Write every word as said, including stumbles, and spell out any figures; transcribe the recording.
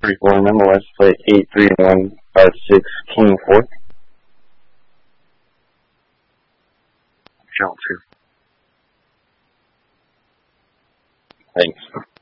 three four nonetheless. Play eight three one five six king four. Shell two. Thanks.